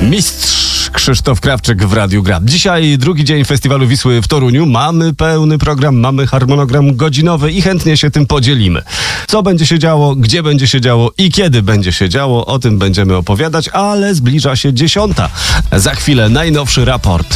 Mistrz Krzysztof Krawczyk w Radiu Gra. Dzisiaj drugi dzień Festiwalu Wisły w Toruniu. Mamy pełny program, mamy harmonogram godzinowy i chętnie się tym podzielimy. Co będzie się działo, gdzie będzie się działo i kiedy będzie się działo, o tym będziemy opowiadać, ale zbliża się 10. Za chwilę najnowszy raport.